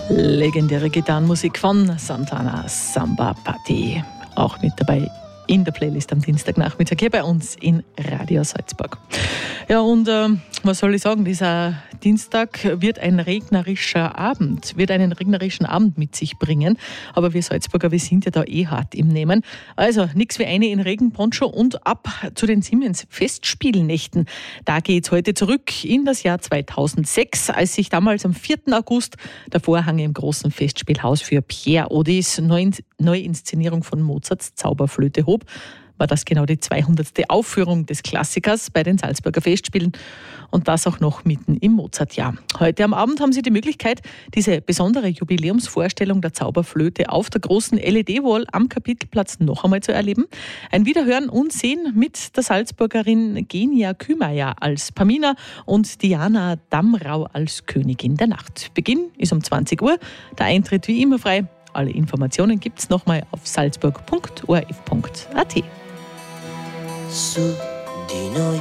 Legendäre Gitarrenmusik von Santana Samba Party. Auch mit dabei in der Playlist am Dienstagnachmittag hier bei uns in Radio Salzburg. Ja, und was soll ich sagen, dieser Dienstag wird einen regnerischen Abend mit sich bringen. Aber wir Salzburger, wir sind ja da hart im Nehmen. Also nichts wie eine in Regenponcho und ab zu den Siemens-Festspielnächten. Da geht's heute zurück in das Jahr 2006, als sich damals am 4. August der Vorhang im großen Festspielhaus für Pierre Odys Neuinszenierung von Mozarts Zauberflöte hob. War das genau die 200. Aufführung des Klassikers bei den Salzburger Festspielen und das auch noch mitten im Mozartjahr. Heute am Abend haben Sie die Möglichkeit, diese besondere Jubiläumsvorstellung der Zauberflöte auf der großen LED-Wall am Kapitelplatz noch einmal zu erleben. Ein Wiederhören und Sehen mit der Salzburgerin Genia Kühmeier als Pamina und Diana Damrau als Königin der Nacht. Beginn ist um 20 Uhr, der Eintritt wie immer frei. Alle Informationen gibt's nochmal auf salzburg.orf.at.